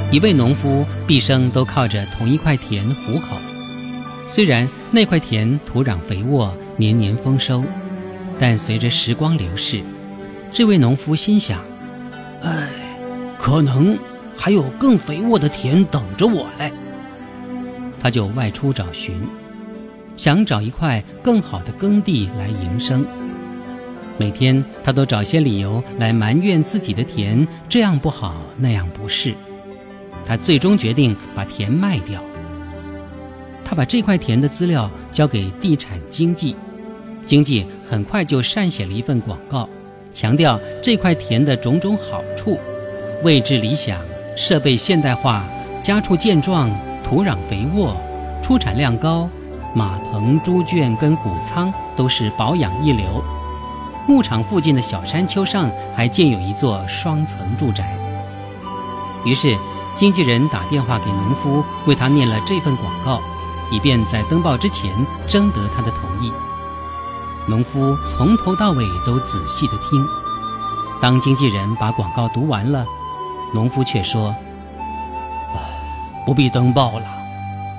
一位农夫毕生都靠着同一块田糊口，虽然那块田土壤肥沃，年年丰收，但随着时光流逝，这位农夫心想，可能还有更肥沃的田等着我嘞。他就外出找寻，想找一块更好的耕地来营生。每天他都找些理由来埋怨自己的田这样不好那样不是。他最终决定把田卖掉。他把这块田的资料交给地产经纪，经纪很快就撰写了一份广告，强调这块田的种种好处：位置理想，设备现代化，家畜健壮，土壤肥沃，出产量高，马棚、猪圈跟谷仓都是保养一流。牧场附近的小山丘上还建有一座双层住宅。于是经纪人打电话给农夫，为他念了这份广告，以便在登报之前征得他的同意。农夫从头到尾都仔细地听。当经纪人把广告读完了，农夫却说：不必登报了，